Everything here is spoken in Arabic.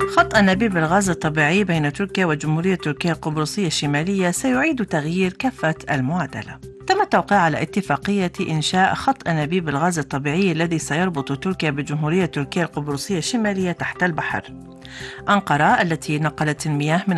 خط أنابيب الغاز الطبيعي بين تركيا وجمهورية تركيا القبرصية الشمالية سيعيد تغيير كفة المعادلة. تم التوقيع على اتفاقية إنشاء خط أنابيب الغاز الطبيعي الذي سيربط تركيا بجمهورية تركيا القبرصية الشمالية تحت البحر. أنقرة التي نقلت المياه من